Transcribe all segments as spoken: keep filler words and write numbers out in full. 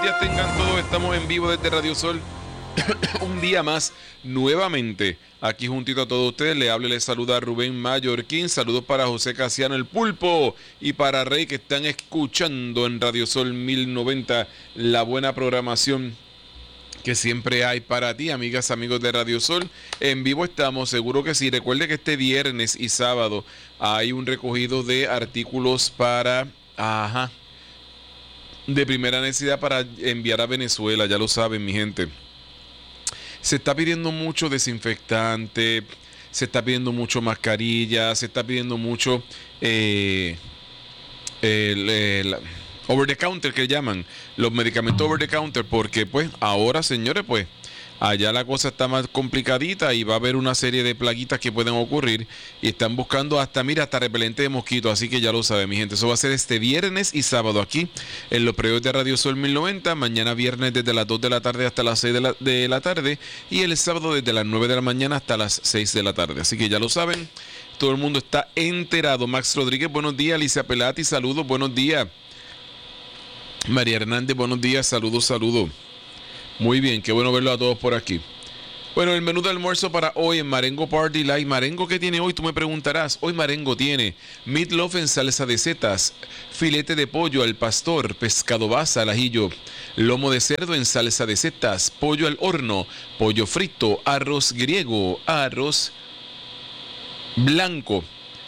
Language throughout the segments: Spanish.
días tengan todos. Estamos en vivo desde Radio Sol. Un día más, nuevamente, aquí juntito a todos ustedes. Le habla y les saluda Rubén Mallorquín. Saludos para José Casiano el Pulpo y para Rey, que están escuchando en Radio Sol mil noventa la buena programación que siempre hay para ti, amigas, amigos de Radio Sol. En vivo estamos, seguro que sí. Recuerde que este viernes y sábado hay un recogido de artículos para... Ajá. De primera necesidad para enviar a Venezuela, ya lo saben, mi gente. Se está pidiendo mucho desinfectante, se está pidiendo mucho mascarilla, se está pidiendo mucho eh, el, el over the counter que llaman, los medicamentos over the counter, porque pues ahora, señores, pues allá la cosa está más complicadita y va a haber una serie de plaguitas que pueden ocurrir y están buscando hasta, mira, hasta repelente de mosquitos, así que ya lo saben, mi gente. Eso va a ser este viernes y sábado aquí en los predios de Radio Sol mil noventa, mañana viernes desde las dos de la tarde hasta las seis de la, de la tarde y el sábado desde las nueve de la mañana hasta las seis de la tarde, así que ya lo saben, todo el mundo está enterado. Max Rodríguez, buenos días. Alicia Pelati, saludos, buenos días. María Hernández, buenos días, saludos, saludos. Muy bien, qué bueno verlo a todos por aquí. Bueno, el menú de almuerzo para hoy en Marengo Party Light. Marengo, ¿qué tiene hoy? Tú me preguntarás. Hoy Marengo tiene meatloaf en salsa de setas, filete de pollo al pastor, pescado basa al ajillo, lomo de cerdo en salsa de setas, pollo al horno, pollo frito, arroz griego, arroz blanco,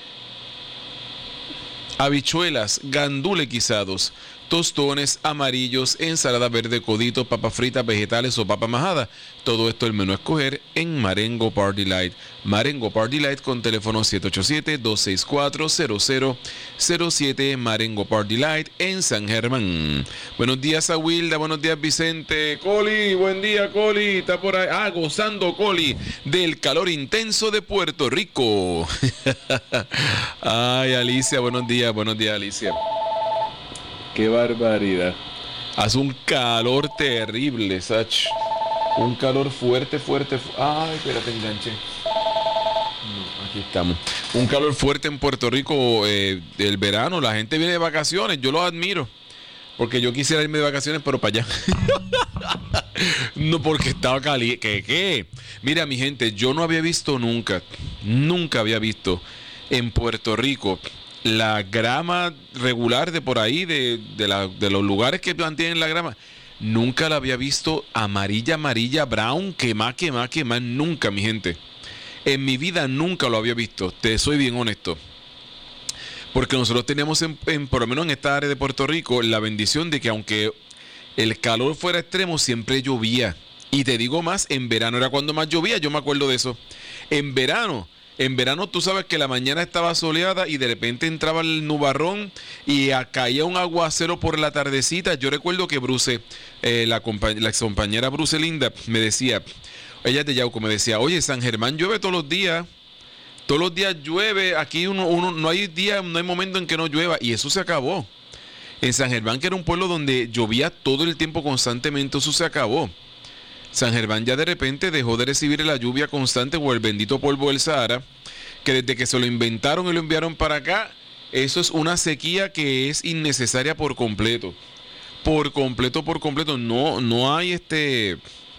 habichuelas, gandules guisados, tostones amarillos, ensalada verde, codito, papas fritas, vegetales o papa majada. Todo esto el menú a escoger en Marengo Party Light. Marengo Party Light con teléfono siete ocho siete, dos seis cuatro, cero cero cero siete. Marengo Party Light en San Germán. Buenos días a Wilda, buenos días Vicente. Coli, buen día Coli, está por ahí. Ah, gozando Coli del calor intenso de Puerto Rico. Ay, Alicia, buenos días, buenos días Alicia. Qué barbaridad. Hace un calor terrible, Sach. Un calor fuerte, fuerte. Fu Ay, espérate, enganché. No, aquí estamos. Un calor fuerte en Puerto Rico eh, el verano. La gente viene de vacaciones. Yo lo admiro. Porque yo quisiera irme de vacaciones, pero para allá. No, porque estaba caliente. ¿Qué, qué? Mira, mi gente, yo no había visto nunca, nunca había visto en Puerto Rico la grama regular de por ahí, de, de, la, de los lugares que mantienen la grama. Nunca la había visto amarilla, amarilla, brown, quemá, quemá, quemá. Nunca, mi gente. En mi vida nunca lo había visto. Te soy bien honesto. Porque nosotros teníamos, en, en, por lo menos en esta área de Puerto Rico, la bendición de que aunque el calor fuera extremo, siempre llovía. Y te digo más, en verano era cuando más llovía. Yo me acuerdo de eso. En verano... En verano tú sabes que la mañana estaba soleada y de repente entraba el nubarrón y caía un aguacero por la tardecita. Yo recuerdo que Bruce, eh, la, la ex compañera Bruce Linda, me decía, ella es de Yauco, me decía, oye, San Germán llueve todos los días. Todos los días llueve, aquí uno, uno, no hay día, no hay momento en que no llueva. Y eso se acabó. En San Germán, que era un pueblo donde llovía todo el tiempo constantemente, eso se acabó. San Germán ya de repente dejó de recibir la lluvia constante o el bendito polvo del Sahara, que desde que se lo inventaron y lo enviaron para acá, eso es una sequía que es innecesaria por completo. Por completo, por completo. No, no hay este...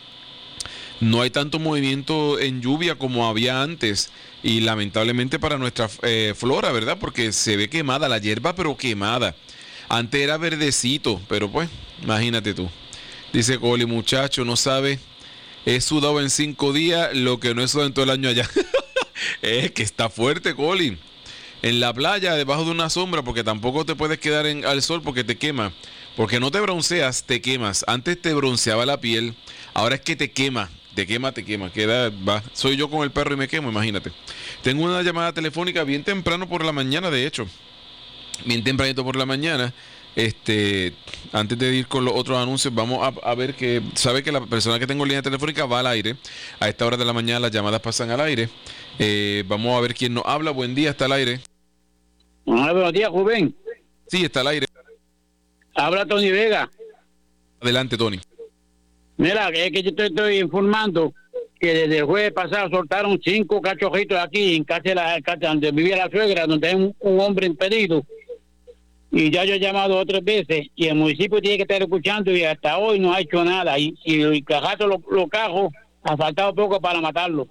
No hay tanto movimiento en lluvia como había antes. Y lamentablemente para nuestra eh, flora, ¿verdad? Porque se ve quemada la hierba, pero quemada. Antes era verdecito, pero pues, imagínate tú. Dice Coli, muchacho, no sabe, he sudado en cinco días lo que no he sudado en todo el año allá. Es que está fuerte, Coli. En la playa, debajo de una sombra, porque tampoco te puedes quedar en, al sol porque te quema. Porque no te bronceas, te quemas. Antes te bronceaba la piel, ahora es que te quema. Te quema, te quema. Queda, va. Soy yo con el perro y me quemo, imagínate. Tengo una llamada telefónica bien temprano por la mañana, de hecho. Bien tempranito por la mañana. Este, antes de ir con los otros anuncios, vamos a, a ver que, sabe que la persona que tengo en línea telefónica va al aire. A esta hora de la mañana las llamadas pasan al aire. Eh, vamos a ver quién nos habla. Buen día, está al aire. Ah, buenos días, Rubén. Sí, está al aire. Habla Tony Vega. Adelante, Tony. Mira, es que yo te estoy informando que desde el jueves pasado soltaron cinco cachorritos aquí en casa, de la, casa donde vivía la suegra, donde hay un, un hombre impedido. Y ya yo he llamado otras veces y el municipio tiene que estar escuchando y hasta hoy no ha hecho nada. Y, y el cajato lo, lo cajo, ha faltado poco para matarlo.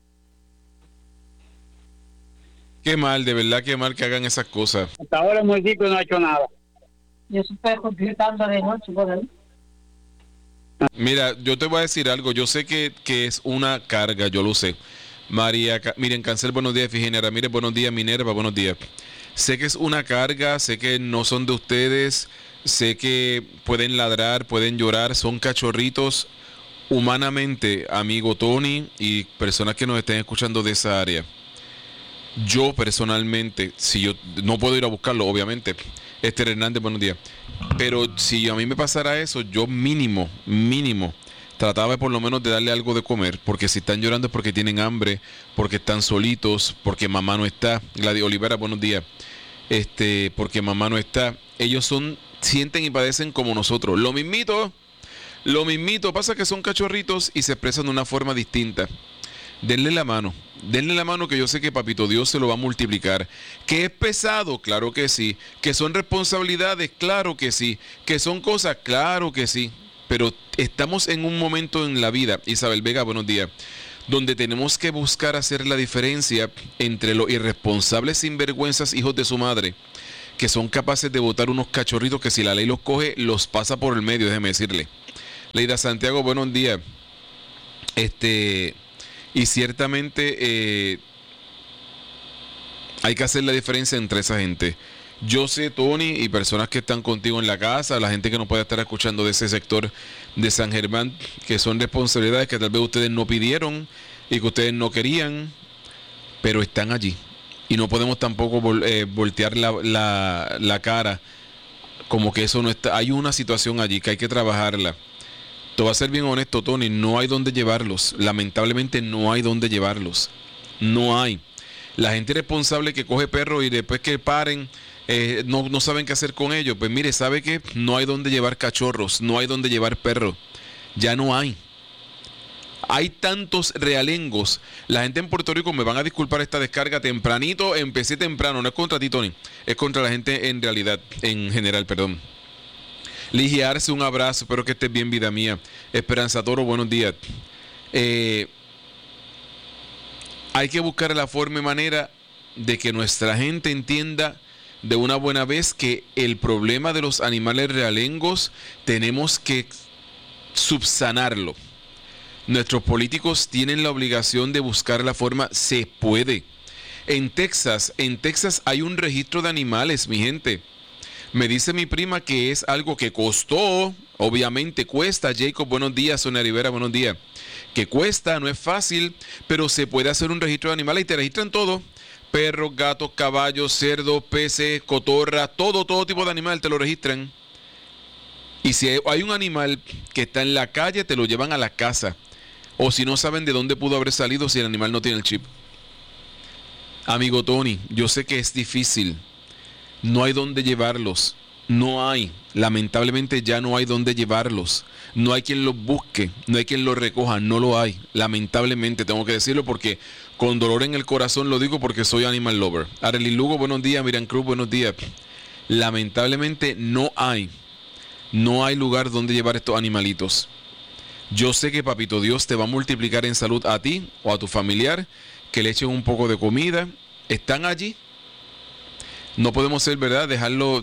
Qué mal, de verdad, qué mal que hagan esas cosas. Hasta ahora el municipio no ha hecho nada. Yo estoy gritando de noche por ahí. Mira, yo te voy a decir algo. Yo sé que, que es una carga, yo lo sé. María, miren, Cancel, buenos días. Figenia Ramírez, buenos días. Minerva, buenos días. Sé que es una carga, sé que no son de ustedes, sé que pueden ladrar, pueden llorar, son cachorritos. Humanamente, amigo Tony y personas que nos estén escuchando de esa área, yo personalmente, si yo no puedo ir a buscarlo, obviamente, Esther Hernández, buenos días, pero si a mí me pasara eso, yo mínimo, mínimo, trataba por lo menos de darle algo de comer, porque si están llorando es porque tienen hambre, porque están solitos, porque mamá no está. Gladys Olivera, buenos días. Este, porque mamá no está. Ellos son, sienten y padecen como nosotros. Lo mismito, lo mismito, pasa que son cachorritos y se expresan de una forma distinta. Denle la mano, denle la mano, que yo sé que Papito Dios se lo va a multiplicar. Que es pesado, claro que sí. Que son responsabilidades, claro que sí. Que son cosas, claro que sí. Pero estamos en un momento en la vida, Isabel Vega, buenos días, donde tenemos que buscar hacer la diferencia entre los irresponsables sinvergüenzas hijos de su madre, que son capaces de botar unos cachorritos que si la ley los coge, los pasa por el medio, déjeme decirle. Leida Santiago, buenos días. Este, y ciertamente eh, hay que hacer la diferencia entre esa gente. Yo sé, Tony, y personas que están contigo en la casa, la gente que no puede estar escuchando de ese sector de San Germán, que son responsabilidades que tal vez ustedes no pidieron y que ustedes no querían, pero están allí. Y no podemos tampoco vol eh, voltear la, la, la cara como que eso no está. Hay una situación allí que hay que trabajarla. Te voy a ser bien honesto, Tony, no hay donde llevarlos. Lamentablemente no hay donde llevarlos. No hay. La gente responsable que coge perros y después que paren, eh, no, no saben qué hacer con ellos. Pues mire, ¿sabe qué? No hay donde llevar cachorros, no hay donde llevar perros. Ya no hay. Hay tantos realengos. La gente en Puerto Rico, me van a disculpar esta descarga tempranito, empecé temprano, no es contra ti, Tony, es contra la gente en realidad, en general, perdón. Ligia Arce, un abrazo, espero que estés bien, vida mía. Esperanza Toro, buenos días. Eh, hay que buscar la forma y manera de que nuestra gente entienda de una buena vez que el problema de los animales realengos tenemos que subsanarlo. Nuestros políticos tienen la obligación de buscar la forma, se puede. En Texas, en Texas hay un registro de animales, mi gente. Me dice mi prima que es algo que costó, obviamente cuesta. Jacob, buenos días. Sonia Rivera, buenos días. Que cuesta, no es fácil, pero se puede hacer un registro de animales y te registran todo. Perros, gatos, caballos, cerdos, peces, cotorra, todo, todo tipo de animal te lo registran. Y si hay un animal que está en la calle, te lo llevan a la casa. O si no saben de dónde pudo haber salido si el animal no tiene el chip. Amigo Tony, yo sé que es difícil. No hay dónde llevarlos. No hay. Lamentablemente ya no hay dónde llevarlos. No hay quien los busque. No hay quien los recoja. No lo hay. Lamentablemente tengo que decirlo porque con dolor en el corazón lo digo porque soy animal lover. Arely Lugo, buenos días. Miriam Cruz, buenos días. Lamentablemente no hay. No hay lugar donde llevar estos animalitos. Yo sé que Papito Dios te va a multiplicar en salud a ti o a tu familiar, que le echen un poco de comida. Están allí. No podemos ser, ¿verdad? Dejarlo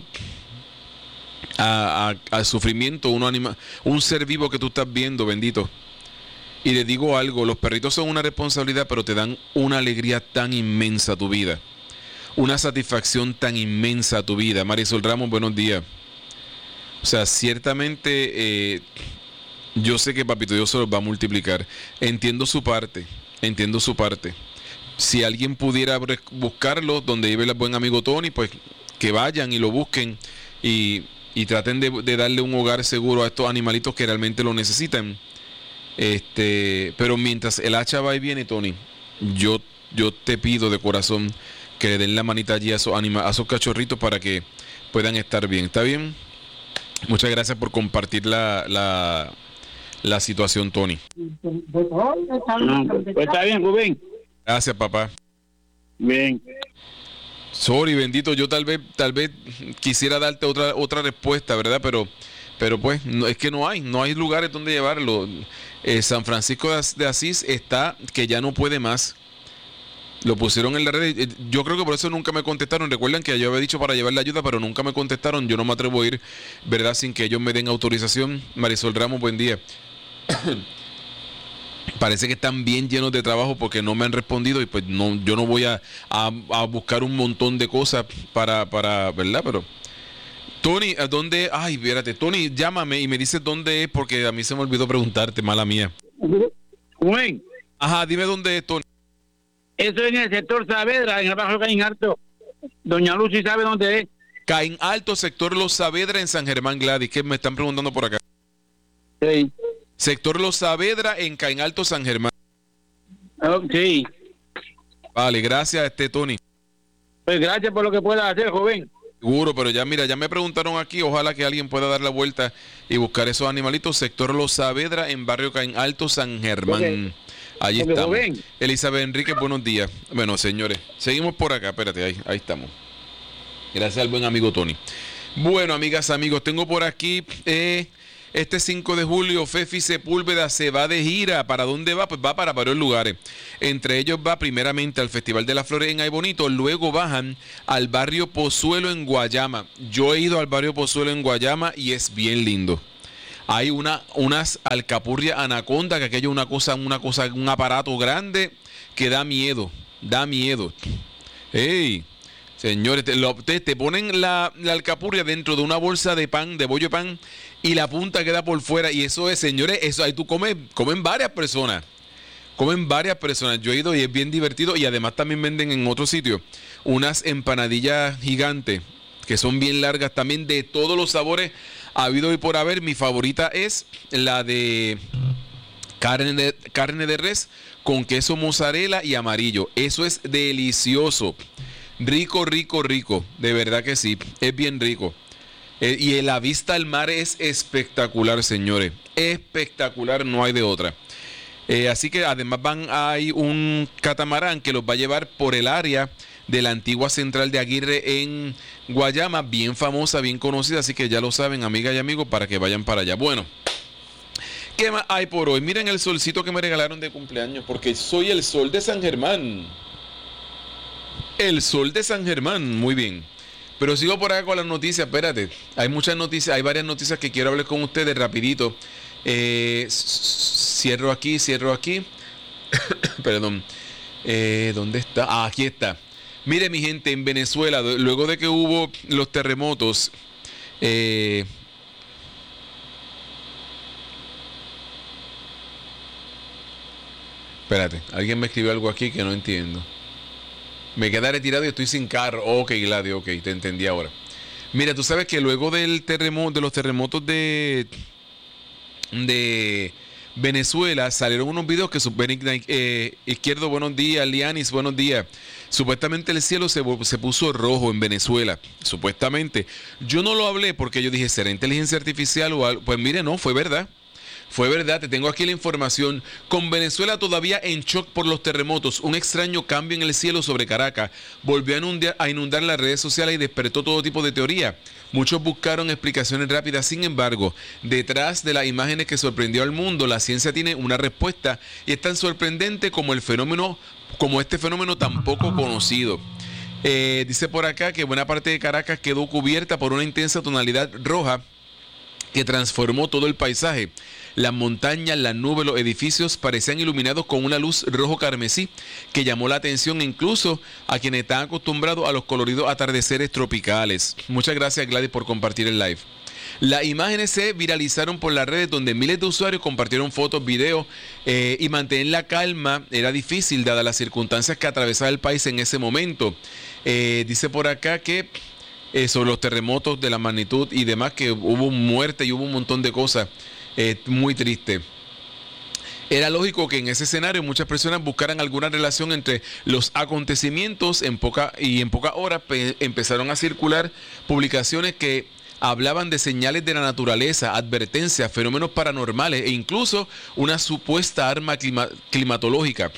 a, a, al sufrimiento, un, anima, un ser vivo que tú estás viendo, bendito. Y le digo algo, los perritos son una responsabilidad, pero te dan una alegría tan inmensa a tu vida. Una satisfacción tan inmensa a tu vida. Marisol Ramos, buenos días. O sea, ciertamente eh, yo sé que Papito Dios se los va a multiplicar. Entiendo su parte, entiendo su parte. Si alguien pudiera buscarlo donde vive el buen amigo Tony, pues que vayan y lo busquen y, y traten de, de darle un hogar seguro a estos animalitos que realmente lo necesitan. Este, pero mientras el hacha va y viene, Tony, yo, yo te pido de corazón que le den la manita allí a esos, anima, a esos cachorritos para que puedan estar bien. ¿Está bien? Muchas gracias por compartir la, la, la situación, Tony. No, pues está bien, Rubén. Gracias, papá. Bien. Sorry, bendito, yo tal vez, tal vez quisiera darte otra, otra respuesta, ¿verdad? Pero, pero pues, no, es que no hay, no hay lugares donde llevarlo. Eh, San Francisco de, As- de Asís está que ya no puede más. Lo pusieron en la red. eh, Yo creo que por eso nunca me contestaron. Recuerdan que yo había dicho para llevarle ayuda, pero nunca me contestaron. Yo no me atrevo a ir, ¿verdad? Sin que ellos me den autorización. Marisol Ramos, buen día. Parece que están bien llenos de trabajo porque no me han respondido y pues no, yo no voy a, a, a buscar un montón de cosas para, para, ¿verdad? Pero Tony, ¿a dónde? Ay, espérate, Tony, llámame y me dices dónde es porque a mí se me olvidó preguntarte, mala mía. Rubén, Ajá, dime dónde es, Tony. eso es en el sector Saavedra, en el barrio Caín Alto. Doña Lucy sabe dónde es. Caín Alto, sector Los Saavedra en San Germán, Gladys, que me están preguntando por acá. Sí. Sector Los Saavedra en Caín Alto, San Germán. Oh, sí. Vale, gracias, este Tony. Pues gracias por lo que puedas hacer, joven. Seguro, pero ya mira, ya me preguntaron aquí, ojalá que alguien pueda dar la vuelta y buscar esos animalitos. Sector Los Saavedra en barrio Caín Alto, San Germán. Okay. Allí Okay, estamos. joven. Elizabeth Enrique, buenos días. Bueno, señores, seguimos por acá, espérate, ahí, ahí estamos. Gracias al buen amigo Tony. Bueno, amigas, amigos, tengo por aquí eh, este cinco de julio, Fefi Sepúlveda se va de gira. ¿Para dónde va? Pues va para varios lugares. Entre ellos va primeramente al Festival de las Flores en Ay Bonito, luego bajan al barrio Pozuelo en Guayama. Yo he ido al barrio Pozuelo en Guayama y es bien lindo. Hay una, unas alcapurrias anaconda, que aquello es una cosa, una cosa, un aparato grande que da miedo, da miedo. ¡Ey! Señores, te, lo- te- te ponen la, la alcapurria dentro de una bolsa de pan, de bollo de pan, y la punta queda por fuera. Y eso es, señores, eso ahí tú comes, comen varias personas. Comen varias personas. Yo he ido y es bien divertido. Y además también venden en otro sitio unas empanadillas gigantes, que son bien largas, también de todos los sabores habido y por haber. Mi favorita es la de carne de, carne de res con queso mozzarella y amarillo. Eso es delicioso. Rico, rico, rico. De verdad que sí. Es bien rico. Eh, y la vista al mar es espectacular, señores. Espectacular, no hay de otra. Eh, así que además van, hay un catamarán que los va a llevar por el área de la antigua central de Aguirre en Guayama, bien famosa, bien conocida, así que ya lo saben, amigas y amigos, para que vayan para allá. Bueno, ¿qué más hay por hoy? Miren el solcito que me regalaron de cumpleaños, porque soy el sol de San Germán. El sol de San Germán, muy bien. Pero sigo por acá con las noticias, espérate. Hay muchas noticias, hay varias noticias que quiero hablar con ustedes rapidito. Eh, cierro aquí, cierro aquí. Perdón. Eh, ¿Dónde está? Ah, aquí está. Mire, mi gente, en Venezuela, luego de que hubo los terremotos, eh, espérate, alguien me escribió algo aquí que no entiendo. Me quedé retirado y estoy sin carro. Ok, Gladio, ok, te entendí ahora. Mira, tú sabes que luego del terremoto, de los terremotos de, de Venezuela, salieron unos videos que eh, Izquierdo, buenos días, Lianis, buenos días. Supuestamente el cielo se, se puso rojo en Venezuela. Supuestamente. Yo no lo hablé porque yo dije, ¿será inteligencia artificial o algo? Pues mire, no, fue verdad. Fue verdad, te tengo aquí la información. Con Venezuela todavía en shock por los terremotos, un extraño cambio en el cielo sobre Caracas volvió a inundar, a inundar las redes sociales y despertó todo tipo de teoría. Muchos buscaron explicaciones rápidas, sin embargo, detrás de las imágenes que sorprendió al mundo, la ciencia tiene una respuesta y es tan sorprendente como el fenómeno, como este fenómeno tan poco conocido. Eh, dice por acá que buena parte de Caracas quedó cubierta por una intensa tonalidad roja que transformó todo el paisaje. Las montañas, las nubes, los edificios parecían iluminados con una luz rojo carmesí que llamó la atención incluso a quienes están acostumbrados a los coloridos atardeceres tropicales. Muchas gracias, Gladys, por compartir el live. Las imágenes se viralizaron por las redes donde miles de usuarios compartieron fotos, videos eh, y mantener la calma era difícil dadas las circunstancias que atravesaba el país en ese momento. Eh, dice por acá que eh, sobre los terremotos de la magnitud y demás, que hubo muerte y hubo un montón de cosas. Eh, muy triste. Era lógico que en ese escenario muchas personas buscaran alguna relación entre los acontecimientos en poca, y en pocas horas pe- empezaron a circular publicaciones que hablaban de señales de la naturaleza, advertencias, fenómenos paranormales e incluso una supuesta arma clima- climatológica.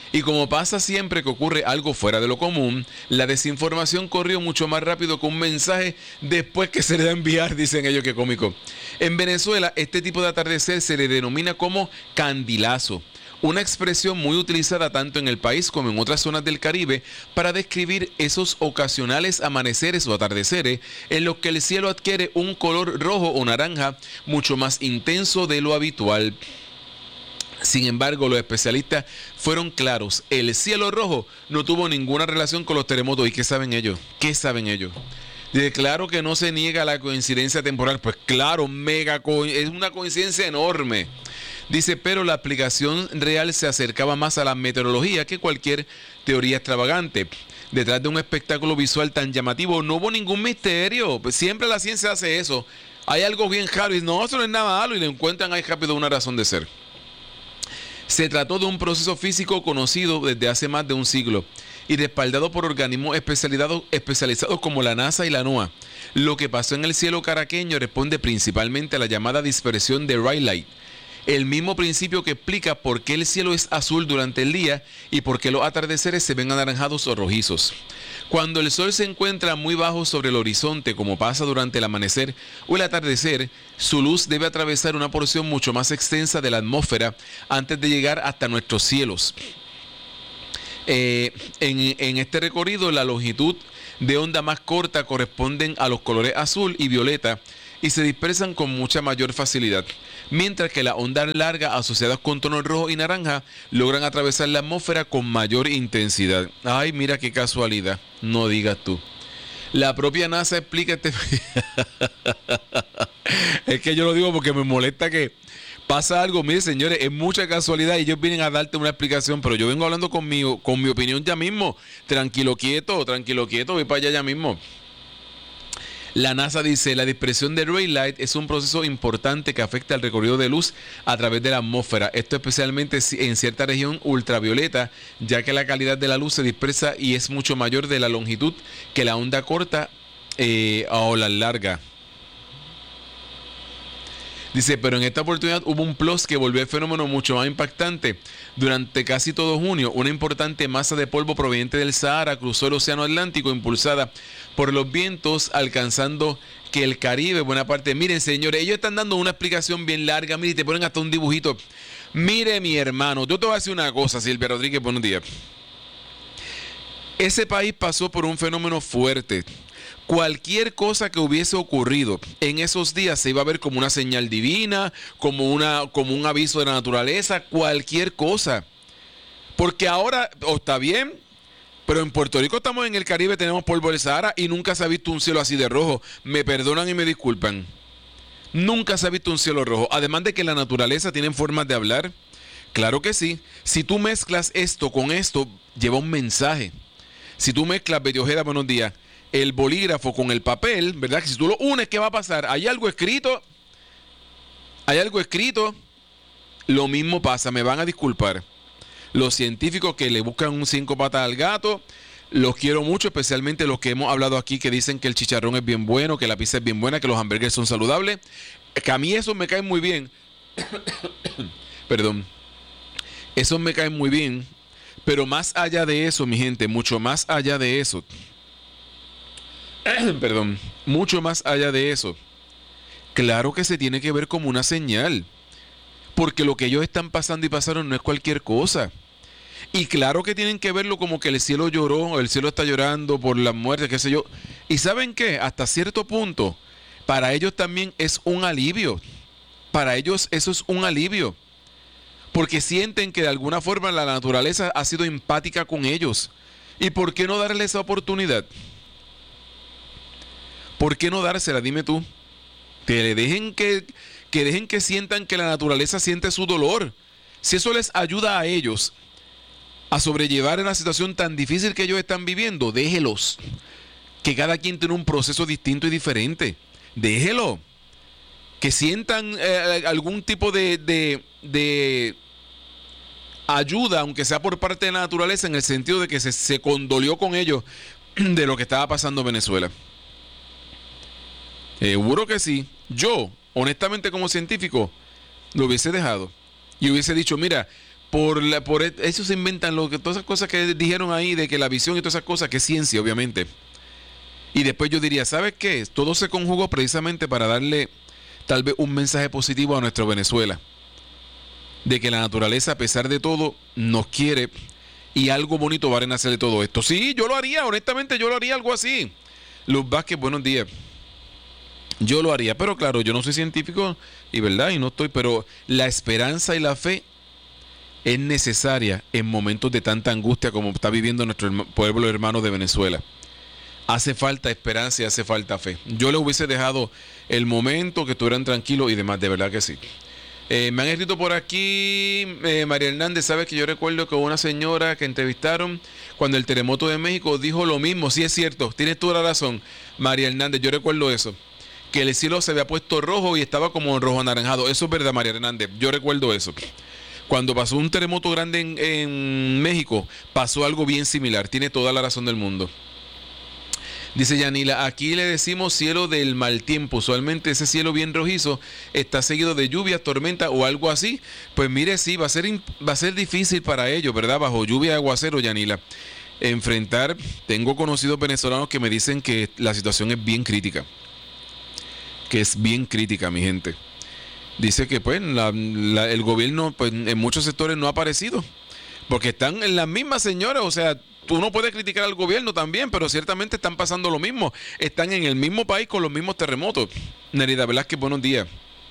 Y como pasa siempre que ocurre algo fuera de lo común, la desinformación corrió mucho más rápido que un mensaje después que se le da a enviar, dicen ellos, que cómico. En Venezuela, este tipo de atardecer se le denomina como candilazo, una expresión muy utilizada tanto en el país como en otras zonas del Caribe para describir esos ocasionales amaneceres o atardeceres en los que el cielo adquiere un color rojo o naranja mucho más intenso de lo habitual. Sin embargo, los especialistas fueron claros. El cielo rojo no tuvo ninguna relación con los terremotos. ¿Y qué saben ellos? ¿Qué saben ellos? Dice, claro que no se niega la coincidencia temporal. Pues claro, mega co- es una coincidencia enorme. Dice, pero la aplicación real se acercaba más a la meteorología que cualquier teoría extravagante. Detrás de un espectáculo visual tan llamativo no hubo ningún misterio. Pues siempre la ciencia hace eso. Hay algo bien raro y no, eso no es nada malo y le encuentran ahí rápido una razón de ser. Se trató de un proceso físico conocido desde hace más de un siglo y respaldado por organismos especializados, especializados como la NASA y la NOAA. Lo que pasó en el cielo caraqueño responde principalmente a la llamada dispersión de Rayleigh, el mismo principio que explica por qué el cielo es azul durante el día y por qué los atardeceres se ven anaranjados o rojizos. Cuando el sol se encuentra muy bajo sobre el horizonte, como pasa durante el amanecer o el atardecer, su luz debe atravesar una porción mucho más extensa de la atmósfera antes de llegar hasta nuestros cielos. Eh, en, en este recorrido, la longitud de onda más corta corresponden a los colores azul y violeta y se dispersan con mucha mayor facilidad, mientras que las ondas largas asociadas con tonos rojo y naranja logran atravesar la atmósfera con mayor intensidad. Ay, mira qué casualidad, no digas tú. La propia NASA explica este... Es que yo lo digo porque me molesta que pasa algo. Mire, señores, es mucha casualidad y ellos vienen a darte una explicación, pero yo vengo hablando con mi, con mi opinión ya mismo. Tranquilo, quieto, tranquilo, quieto, voy para allá ya mismo. La NASA dice, la dispersión de Rayleigh es un proceso importante que afecta el recorrido de luz a través de la atmósfera. Esto especialmente en cierta región ultravioleta, ya que la calidad de la luz se dispersa y es mucho mayor de la longitud que la onda corta eh, o la larga. Dice, pero en esta oportunidad hubo un plus que volvió el fenómeno mucho más impactante. Durante casi todo junio, una importante masa de polvo proveniente del Sahara cruzó el océano Atlántico impulsada por los vientos, alcanzando que el Caribe, buena parte... Miren, señores, ellos están dando una explicación bien larga. Miren, te ponen hasta un dibujito. Mire, mi hermano, yo te voy a decir una cosa, Silvia Rodríguez, buenos días. Ese país pasó por un fenómeno fuerte. Cualquier cosa que hubiese ocurrido en esos días se iba a ver como una señal divina, como, una, como un aviso de la naturaleza, cualquier cosa. Porque ahora, oh, está bien, pero en Puerto Rico estamos en el Caribe, tenemos polvo del Sahara y nunca se ha visto un cielo así de rojo. Me perdonan y me disculpan. Nunca se ha visto un cielo rojo. Además de que la naturaleza tiene formas de hablar. Claro que sí. Si tú mezclas esto con esto, lleva un mensaje. Si tú mezclas, Betty Ojeda, buenos días, el bolígrafo con el papel, ¿verdad? Que si tú lo unes, ¿qué va a pasar? Hay algo escrito, hay algo escrito, lo mismo pasa, me van a disculpar. Los científicos que le buscan un cinco patas al gato, los quiero mucho, especialmente los que hemos hablado aquí que dicen que el chicharrón es bien bueno, que la pizza es bien buena, que los hamburgues son saludables, que a mí eso me cae muy bien. Perdón. Eso me cae muy bien, pero más allá de eso, mi gente, mucho más allá de eso, perdón, mucho más allá de eso, claro que se tiene que ver como una señal, porque lo que ellos están pasando y pasaron no es cualquier cosa. Y claro que tienen que verlo como que el cielo lloró, el cielo está llorando por la muerte, qué sé yo. Y ¿saben qué? Hasta cierto punto, para ellos también es un alivio. Para ellos eso es un alivio. Porque sienten que de alguna forma la naturaleza ha sido empática con ellos. ¿Y por qué no darle esa oportunidad? ¿Por qué no dársela? Dime tú. Que le dejen que, que dejen que sientan que la naturaleza siente su dolor. Si eso les ayuda a ellos a sobrellevar una situación tan difícil que ellos están viviendo, déjelos. Que cada quien tiene un proceso distinto y diferente. Déjelo. Que sientan eh, algún tipo de, de, de ayuda, aunque sea por parte de la naturaleza, en el sentido de que se, se condolió con ellos de lo que estaba pasando en Venezuela. Seguro que sí. Yo, honestamente, como científico, lo hubiese dejado. Y hubiese dicho, mira, por la, por eso se inventan lo que todas esas cosas que dijeron ahí de que la visión y todas esas cosas, que es ciencia, obviamente. Y después yo diría, ¿sabes qué? Todo se conjugó precisamente para darle tal vez un mensaje positivo a nuestra Venezuela. De que la naturaleza, a pesar de todo, nos quiere y algo bonito va a renacer de todo esto. Sí, yo lo haría, honestamente yo lo haría algo así. Luz Vázquez, buenos días. Yo lo haría, pero claro, yo no soy científico y verdad, y no estoy, pero la esperanza y la fe es necesaria en momentos de tanta angustia como está viviendo nuestro pueblo hermano de Venezuela. Hace falta esperanza y hace falta fe. Yo le hubiese dejado el momento que estuvieran tranquilos y demás, de verdad que sí. Eh, me han escrito por aquí, eh, María Hernández, sabes que yo recuerdo que una señora que entrevistaron cuando el terremoto de México dijo lo mismo. Sí, es cierto, tienes toda la razón, María Hernández, yo recuerdo eso. Que el cielo se había puesto rojo y estaba como en rojo anaranjado. Eso es verdad, María Hernández, yo recuerdo eso. Cuando pasó un terremoto grande en, en México, pasó algo bien similar. Tiene toda la razón del mundo. Dice Yanila, aquí le decimos cielo del mal tiempo. Usualmente ese cielo bien rojizo está seguido de lluvias, tormenta o algo así. Pues mire, sí, va a ser, va a ser difícil para ellos, ¿verdad? Bajo lluvia y aguacero, Yanila. Enfrentar, tengo conocidos venezolanos que me dicen que la situación es bien crítica. Que es bien crítica, mi gente. Dice que pues la, la, el gobierno pues, en muchos sectores no ha aparecido. Porque están en las mismas señoras, o sea... Tú no puedes criticar al gobierno también, pero ciertamente están pasando lo mismo. Están en el mismo país con los mismos terremotos. Nerida Velázquez, buenos días.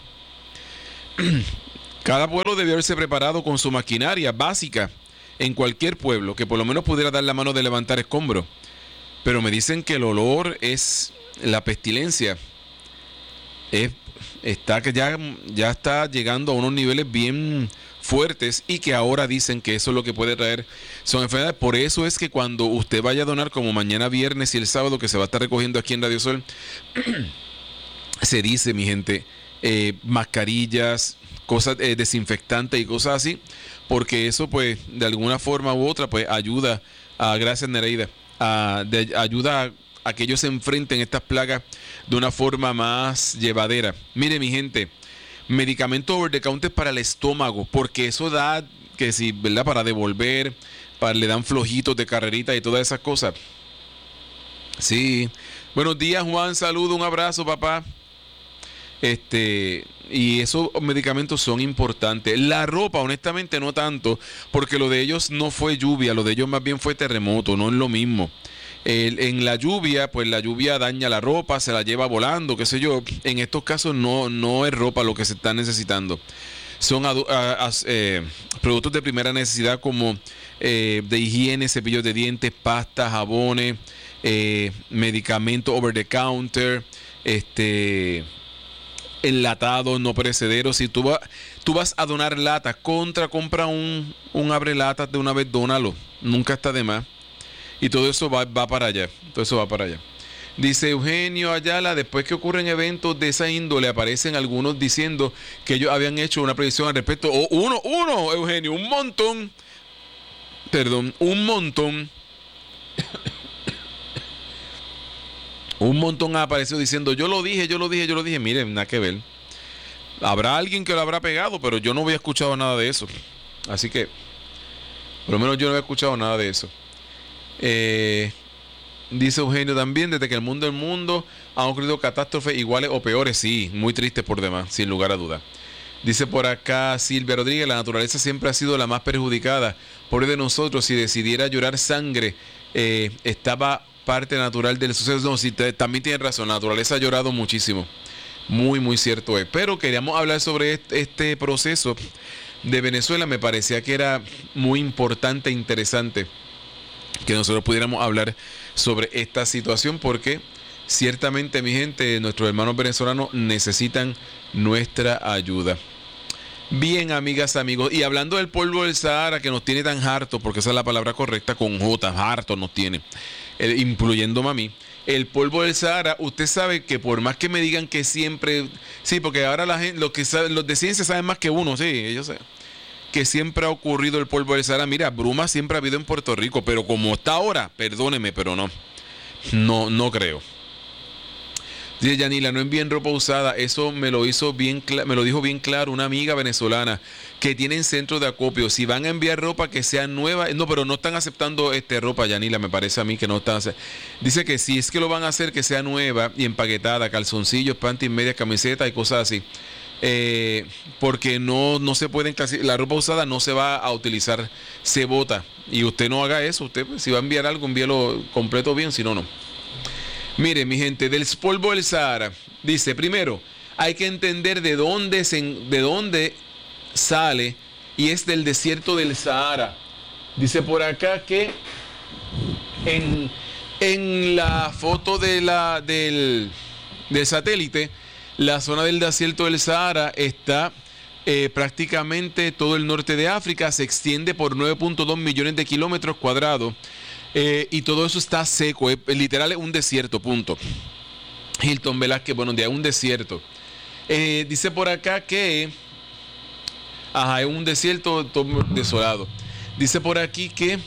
Cada pueblo debió haberse preparado con su maquinaria básica en cualquier pueblo, que por lo menos pudiera dar la mano de levantar escombros. Pero me dicen que el olor es la pestilencia. Es, está que ya, ya está llegando a unos niveles bien fuertes y que ahora dicen que eso es lo que puede traer son enfermedades. Por eso es que cuando usted vaya a donar, como mañana viernes y el sábado que se va a estar recogiendo aquí en Radio Sol, se dice, mi gente, eh, mascarillas, cosas eh, desinfectantes y cosas así, porque eso pues de alguna forma u otra pues ayuda a, gracias Nereida, a, de, ayuda a, a que ellos se enfrenten estas plagas de una forma más llevadera. Mire, mi gente, medicamentos over the counter para el estómago, porque eso da que si, ¿verdad? Para devolver, para le dan flojitos de carrerita y todas esas cosas. Sí. Buenos días, Juan, saludo, un abrazo, papá. Este, y esos medicamentos son importantes. La ropa, honestamente, no tanto, porque lo de ellos no fue lluvia, lo de ellos más bien fue terremoto, no es lo mismo. El, en la lluvia, pues la lluvia daña la ropa, se la lleva volando, qué sé yo. En estos casos no, no es ropa lo que se está necesitando. Son a, a, a, eh, productos de primera necesidad como eh, de higiene, cepillos de dientes, pastas, jabones, eh, medicamentos over the counter, este, enlatados, no perecederos. Si tú, va, tú vas a donar latas, contra, compra un, un abre latas de una vez, dónalo. Nunca está de más. Y todo eso va, va para allá. Todo eso va para allá. Dice Eugenio Ayala, después que ocurren eventos de esa índole, aparecen algunos diciendo que ellos habían hecho una predicción al respecto. O uno, uno, Eugenio, un montón. Perdón, un montón. un montón ha aparecido diciendo, yo lo dije, yo lo dije, yo lo dije. Miren, nada que ver. Habrá alguien que lo habrá pegado, pero yo no había escuchado nada de eso. Así que, por lo menos yo no había escuchado nada de eso. Eh, dice Eugenio también, desde que el mundo del mundo han ocurrido catástrofes iguales o peores, sí, muy tristes por demás, sin lugar a duda. Dice por acá Silvia Rodríguez, la naturaleza siempre ha sido la más perjudicada. Por de nosotros, si decidiera llorar sangre, eh, estaba parte natural del suceso. No, sí, te, también tiene razón, la naturaleza ha llorado muchísimo. Muy, muy cierto es. Pero queríamos hablar sobre este, este proceso de Venezuela. Me parecía que era muy importante e interesante que nosotros pudiéramos hablar sobre esta situación, porque ciertamente, mi gente, nuestros hermanos venezolanos necesitan nuestra ayuda. Bien, amigas, amigos, y hablando del polvo del Sahara que nos tiene tan hartos, porque esa es la palabra correcta, con J, hartos nos tiene, eh, incluyéndome a mí. El polvo del Sahara, usted sabe que por más que me digan que siempre, sí, porque ahora la gente, los que saben, los de ciencia saben más que uno, sí, ellos saben que siempre ha ocurrido el polvo del Sahara. Mira, bruma siempre ha habido en Puerto Rico, pero como está ahora, perdóneme, pero no, no, no creo. Dice Yanila, no envíen ropa usada. Eso me lo hizo bien, me lo dijo bien claro una amiga venezolana que tienen centros de acopio. Si van a enviar ropa que sea nueva, no, pero no están aceptando este ropa, Yanila, me parece a mí que no están aceptando. Dice que si es que lo van a hacer, que sea nueva y empaquetada, calzoncillos, panties, medias, camisetas y cosas así. Eh, porque no, no se pueden, la ropa usada no se va a utilizar, se bota. Y usted no haga eso. Usted, pues, si va a enviar algo, envíelo completo bien, si no, no. Mire, mi gente, del polvo del Sahara, dice, primero, hay que entender de dónde, se, de dónde sale, y es del desierto del Sahara. Dice por acá que en, en la foto de la, del, del satélite, la zona del desierto del Sahara está eh, prácticamente todo el norte de África, se extiende por nueve punto dos millones de kilómetros cuadrados. Eh, y todo eso está seco, es, literal es un desierto, punto. Hilton Velázquez, buenos días, un desierto. Eh, dice por acá que, ajá, es un desierto todo desolado. Dice por aquí que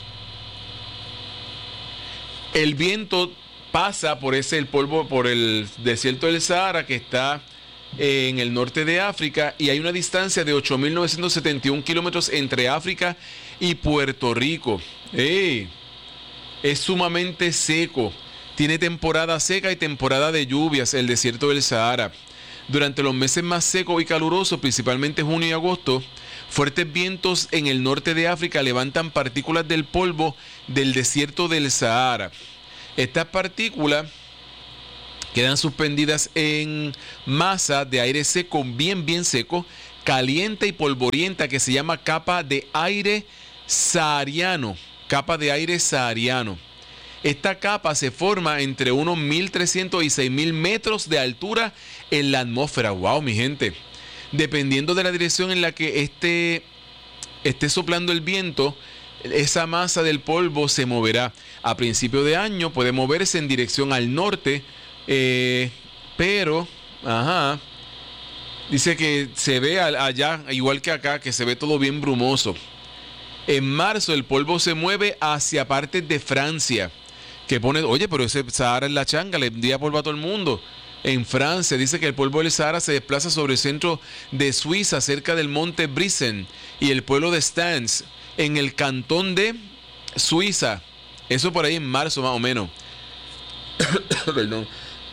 el viento pasa por ese, el polvo, por el desierto del Sahara que está eh, en el norte de África, y hay una distancia de ocho mil novecientos setenta y uno kilómetros entre África y Puerto Rico. ¡Ey! Es sumamente seco, tiene temporada seca y temporada de lluvias, el desierto del Sahara. Durante los meses más secos y calurosos, principalmente junio y agosto, fuertes vientos en el norte de África levantan partículas del polvo del desierto del Sahara. Estas partículas quedan suspendidas en masa de aire seco, bien bien seco, caliente y polvorienta, que se llama capa de aire sahariano. Capa de aire sahariano. Esta capa se forma entre unos mil trescientos y seis mil metros de altura en la atmósfera. Wow, mi gente. Dependiendo de la dirección en la que esté, esté soplando el viento, esa masa del polvo se moverá. A principio de año puede moverse en dirección al norte, eh, pero, ajá, dice que se ve allá, igual que acá, que se ve todo bien brumoso. En marzo el polvo se mueve hacia partes de Francia, que pone, oye, pero ese Sahara es la changa, le envía polvo a todo el mundo. En Francia dice que el polvo del Sahara se desplaza sobre el centro de Suiza, cerca del monte Brisen y el pueblo de Stans, en el cantón de Suiza. Eso por ahí en marzo más o menos. Perdón.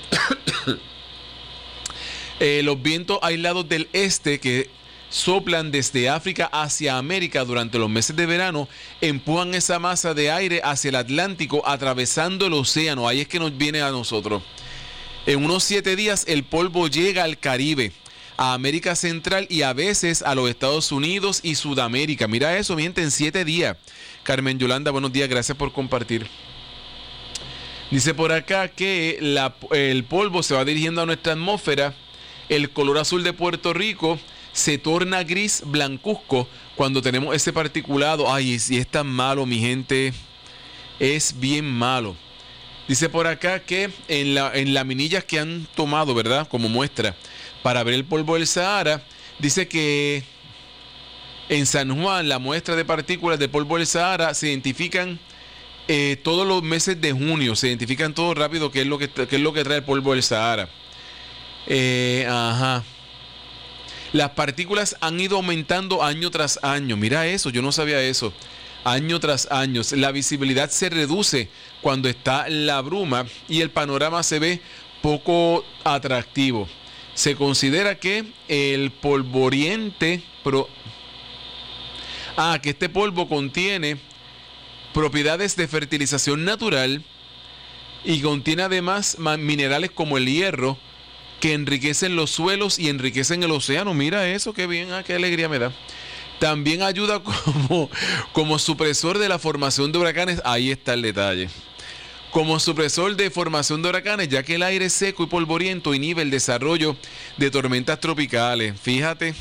eh, los vientos aislados del este que soplan desde África hacia América durante los meses de verano, empujan esa masa de aire hacia el Atlántico, atravesando el océano. Ahí es que nos viene a nosotros. En unos siete días el polvo llega al Caribe, a América Central y a veces a los Estados Unidos y Sudamérica. Mira eso, mi gente, en siete días. Carmen Yolanda, buenos días, gracias por compartir. Dice por acá que la, el polvo se va dirigiendo a nuestra atmósfera. El color azul de Puerto Rico se torna gris blancuzco cuando tenemos ese particulado. Ay, si es tan malo, mi gente, es bien malo. Dice por acá que en la en las minillas que han tomado, ¿verdad?, como muestra para ver el polvo del Sahara, dice que en San Juan la muestra de partículas del polvo del Sahara se identifican eh, todos los meses de junio, se identifican todo rápido qué es lo que, qué es lo que trae el polvo del Sahara. Eh, ajá. Las partículas han ido aumentando año tras año. Mira eso, yo no sabía eso. Año tras año. La visibilidad se reduce cuando está la bruma y el panorama se ve poco atractivo. Se considera que el polvoriente... Pro... Ah, que este polvo contiene propiedades de fertilización natural y contiene además minerales como el hierro, que enriquecen los suelos y enriquecen el océano. Mira eso, qué bien, ah, qué alegría me da. También ayuda como, como supresor de la formación de huracanes. Ahí está el detalle. Como supresor de formación de huracanes, ya que el aire seco y polvoriento inhibe el desarrollo de tormentas tropicales. Fíjate.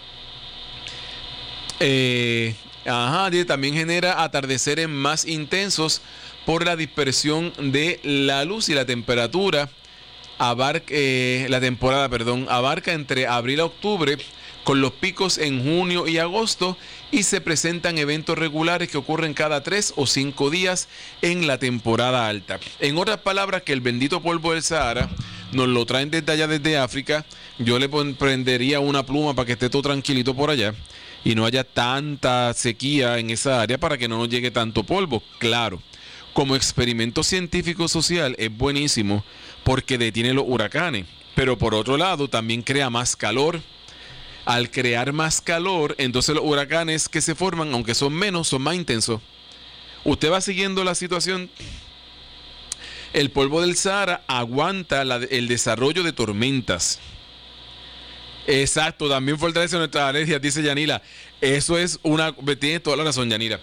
Eh, ajá, también genera atardeceres más intensos por la dispersión de la luz y la temperatura. Abarca, eh, la temporada, perdón, abarca entre abril a octubre, con los picos en junio y agosto, y se presentan eventos regulares que ocurren cada tres o cinco días en la temporada alta. En otras palabras, que el bendito polvo del Sahara nos lo traen desde allá, desde África. Yo le prendería una pluma para que esté todo tranquilito por allá y no haya tanta sequía en esa área para que no nos llegue tanto polvo. Claro, como experimento científico social es buenísimo porque detiene los huracanes, pero por otro lado también crea más calor. Al crear más calor, entonces los huracanes que se forman, aunque son menos, son más intensos. Usted va siguiendo la situación. El polvo del Sahara aguanta la, el desarrollo de tormentas. Exacto, también fortalece nuestras alergias, dice Yanira. Eso es una... Tiene toda la razón, Yanira.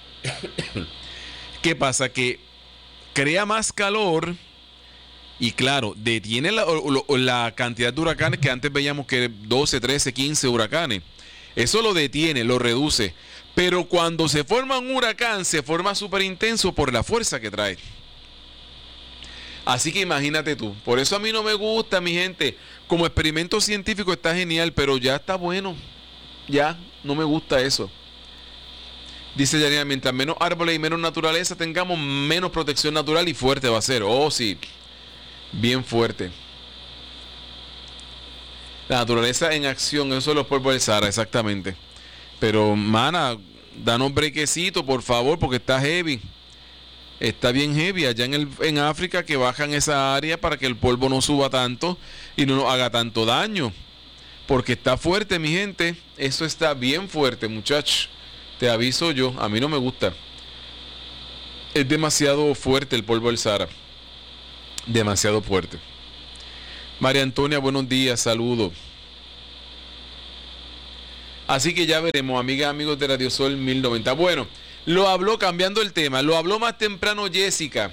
¿Qué pasa? Que crea más calor y claro, detiene la, la cantidad de huracanes que antes veíamos que doce, trece, quince huracanes. Eso lo detiene, lo reduce. Pero cuando se forma un huracán, se forma súper intenso por la fuerza que trae. Así que imagínate tú. Por eso a mí no me gusta, mi gente. Como experimento científico está genial, pero ya está bueno. Ya, no me gusta eso. Dice Yanira, mientras menos árboles y menos naturaleza tengamos, menos protección natural y fuerte va a ser. Oh, sí. Bien fuerte. La naturaleza en acción, eso es los polvos del Sahara, exactamente. Pero, mana, danos brequecito, por favor, porque está heavy. Está bien heavy allá en, el, en África, que bajan esa área para que el polvo no suba tanto y no nos haga tanto daño. Porque está fuerte, mi gente. Eso está bien fuerte, muchachos. Te aviso yo, a mí no me gusta. Es demasiado fuerte el polvo del Sahara. Demasiado fuerte. María Antonia, buenos días, saludos. Así que ya veremos, amigas, amigos de Radio Sol mil noventa. Bueno, lo habló, cambiando el tema, lo habló más temprano Jessica.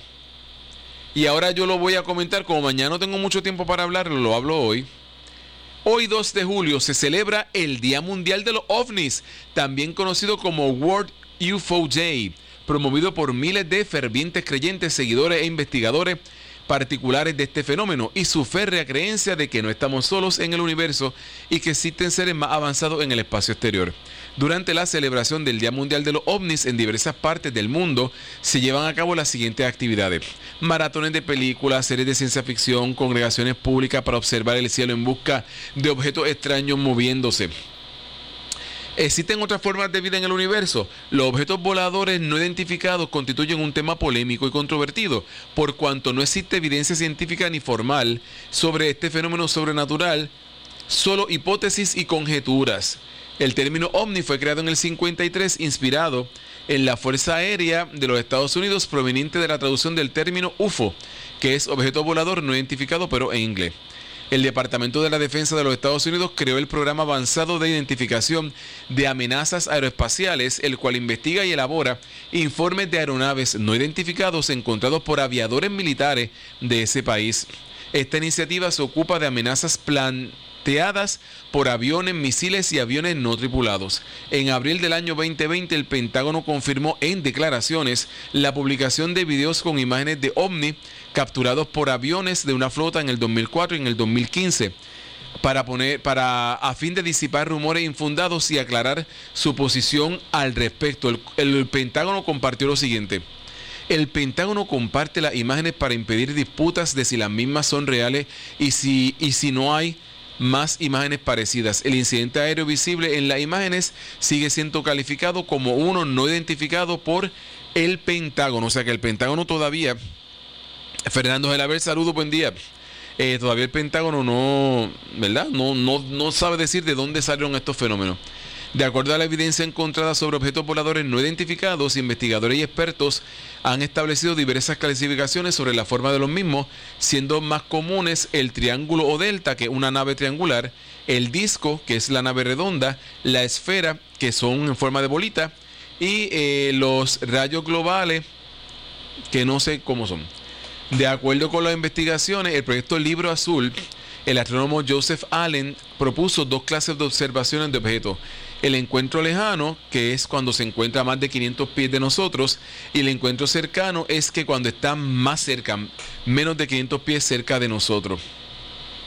Y ahora yo lo voy a comentar, como mañana no tengo mucho tiempo para hablarlo, lo hablo hoy. Hoy dos de julio se celebra el Día Mundial de los OVNIs, también conocido como World U F O Day, promovido por miles de fervientes creyentes, seguidores e investigadores particulares de este fenómeno y su férrea creencia de que no estamos solos en el universo y que existen seres más avanzados en el espacio exterior. Durante la celebración del Día Mundial de los OVNIs en diversas partes del mundo se llevan a cabo las siguientes actividades: maratones de películas, series de ciencia ficción, congregaciones públicas para observar el cielo en busca de objetos extraños moviéndose. ¿Existen otras formas de vida en el universo? Los objetos voladores no identificados constituyen un tema polémico y controvertido, por cuanto no existe evidencia científica ni formal sobre este fenómeno sobrenatural, solo hipótesis y conjeturas. El término ovni fue creado en el cincuenta y tres, inspirado en la Fuerza Aérea de los Estados Unidos, proveniente de la traducción del término U F O, que es objeto volador no identificado, pero en inglés. El Departamento de la Defensa de los Estados Unidos creó el Programa Avanzado de Identificación de Amenazas Aeroespaciales, el cual investiga y elabora informes de aeronaves no identificados encontrados por aviadores militares de ese país. Esta iniciativa se ocupa de amenazas planteadas por aviones, misiles y aviones no tripulados. En abril del año veinte veinte, el Pentágono confirmó en declaraciones la publicación de videos con imágenes de ovni capturados por aviones de una flota en el dos mil cuatro y en el dos mil quince, para poner, para, a fin de disipar rumores infundados y aclarar su posición al respecto. El, el Pentágono compartió lo siguiente: el Pentágono comparte las imágenes para impedir disputas de si las mismas son reales y si, y si no hay más imágenes parecidas. El incidente aéreo visible en las imágenes sigue siendo calificado como uno no identificado por el Pentágono. O sea que el Pentágono todavía... Fernando Gelaber, saludos, buen día. Eh, todavía el Pentágono no, ¿verdad? No, no, no sabe decir de dónde salieron estos fenómenos. De acuerdo a la evidencia encontrada sobre objetos voladores no identificados, investigadores y expertos han establecido diversas clasificaciones sobre la forma de los mismos, siendo más comunes el triángulo o delta, que es una nave triangular, el disco, que es la nave redonda, la esfera, que son en forma de bolita, y eh, los rayos globales, que no sé cómo son. De acuerdo con las investigaciones, el proyecto Libro Azul, el astrónomo Joseph Allen propuso dos clases de observaciones de objetos: el encuentro lejano, que es cuando se encuentra a más de quinientos pies de nosotros, y el encuentro cercano es que cuando está más cerca, menos de quinientos pies cerca de nosotros.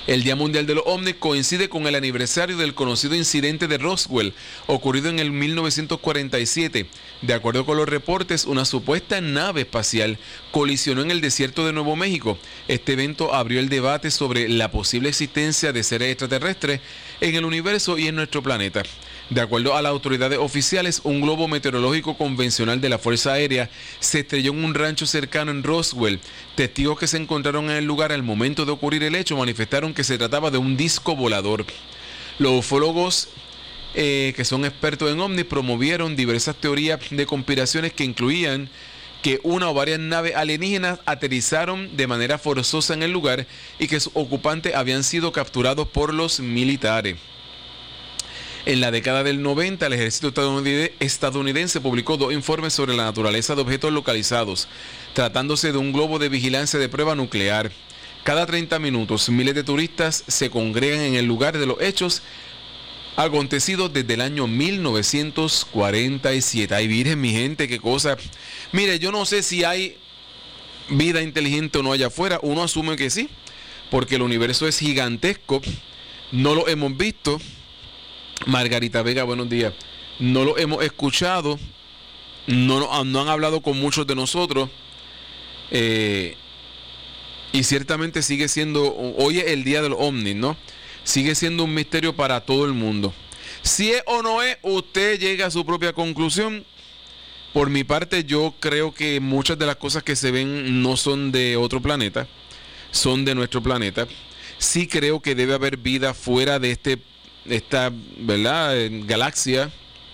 El Día Mundial de los OVNIs coincide con el aniversario del conocido incidente de Roswell, ocurrido en el mil novecientos cuarenta y siete. De acuerdo con los reportes, una supuesta nave espacial colisionó en el desierto de Nuevo México. Este evento abrió el debate sobre la posible existencia de seres extraterrestres en el universo y en nuestro planeta. De acuerdo a las autoridades oficiales, un globo meteorológico convencional de la Fuerza Aérea se estrelló en un rancho cercano en Roswell. Testigos que se encontraron en el lugar al momento de ocurrir el hecho manifestaron que se trataba de un disco volador. Los ufólogos, eh, que son expertos en ovnis, promovieron diversas teorías de conspiraciones que incluían que una o varias naves alienígenas aterrizaron de manera forzosa en el lugar y que sus ocupantes habían sido capturados por los militares. En la década del noventa, el ejército estadounidense publicó dos informes sobre la naturaleza de objetos localizados, tratándose de un globo de vigilancia de prueba nuclear. Cada treinta minutos, miles de turistas se congregan en el lugar de los hechos acontecidos desde el año mil novecientos cuarenta y siete. Ay, virgen, mi gente, qué cosa. Mire, yo no sé si hay vida inteligente o no allá afuera. Uno asume que sí, porque el universo es gigantesco. No lo hemos visto. Margarita Vega, buenos días. No lo hemos escuchado. No, no han hablado con muchos de nosotros. Eh, y ciertamente sigue siendo, hoy es el día de los ovnis, ¿no? Sigue siendo un misterio para todo el mundo. Si es o no es, usted llega a su propia conclusión. Por mi parte, yo creo que muchas de las cosas que se ven no son de otro planeta, son de nuestro planeta. Sí creo que debe haber vida fuera de este esta, ¿verdad?, galaxia,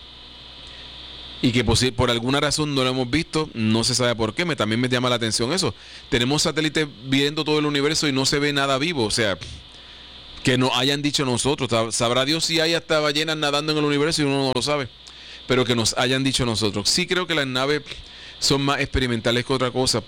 y que por, por alguna razón no lo hemos visto, no se sabe por qué. Me, también me llama la atención eso. Tenemos satélites viendo todo el universo y no se ve nada vivo. O sea, que nos hayan dicho nosotros, sabrá Dios si hay hasta ballenas nadando en el universo y uno no lo sabe, pero que nos hayan dicho nosotros. Sí creo que las naves son más experimentales que otra cosa.